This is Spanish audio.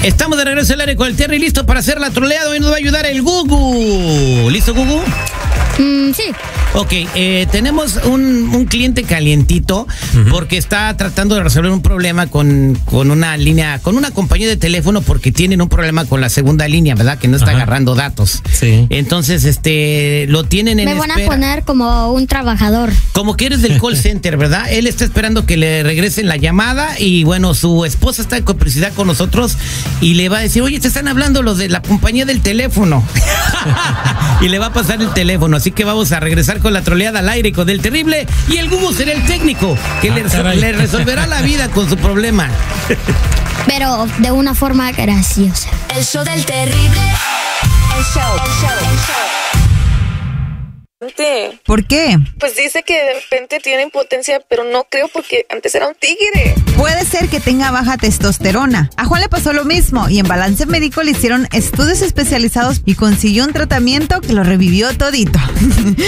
Estamos de regreso al aire con el Terry, listo para hacer la troleada. Hoy nos va a ayudar el Gugu. ¿Listo, Gugu? Sí. Ok, tenemos un cliente calientito porque está tratando de resolver un problema con una línea, con una compañía de teléfono, porque tienen un problema con la segunda línea, ¿verdad? Que no está agarrando datos. Sí. Entonces, lo tienen en espera. Me van a poner como un trabajador. Como que eres del call center, ¿verdad? Él está esperando que le regresen la llamada y bueno, su esposa está en complicidad con nosotros y le va a decir, oye, te están hablando los de la compañía del teléfono. Y le va a pasar el teléfono, así que vamos a regresar con la troleada al aire con el Terrible y el Gugu será el técnico que le resolverá la vida con su problema. Pero de una forma graciosa. El show del Terrible. El show. ¿Por qué? Pues dice que de repente tiene impotencia, pero no creo porque antes era un tigre. Puede ser que tenga baja testosterona. A Juan le pasó lo mismo y en Balance Médico le hicieron estudios especializados y consiguió un tratamiento que lo revivió todito.